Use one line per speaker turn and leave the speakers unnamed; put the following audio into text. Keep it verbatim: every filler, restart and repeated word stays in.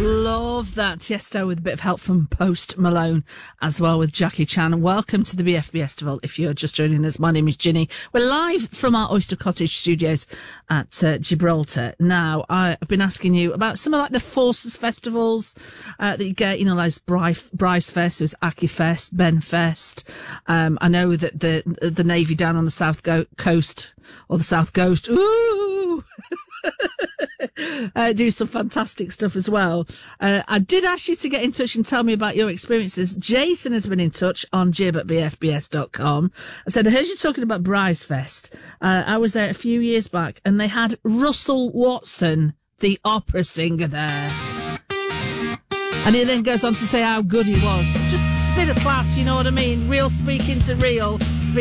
Love that. Tiesto with a bit of help from Post Malone as well with Jackie Chan. Welcome to the B F B Festival. If you're just joining us, my name is Ginny. We're live from our Oyster Cottage studios at uh, Gibraltar. Now, I've been asking you about some of like the Forces festivals uh, that you get, you know, like Bryce, Bryce Fest, there's Aki Fest, Ben Fest. Um, I know that the the Navy down on the South Go- Coast, or the South Coast, ooh, Uh, do some fantastic stuff as well. Uh, I did ask you to get in touch and tell me about your experiences. Jason has been in touch on jib at b f b s dot com. I said, I heard you talking about Bryce Fest. Uh, I was there a few years back and they had Russell Watson, the opera singer, there. And he then goes on to say how good he was. Just a bit of class, you know what I mean? Real speaking to real. Speak